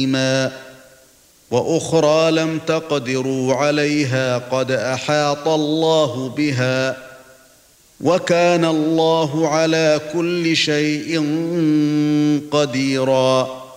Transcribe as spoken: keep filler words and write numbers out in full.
وأخرى لم تقدروا عليها قد أحاط الله بها وكان الله على كل شيء قديرا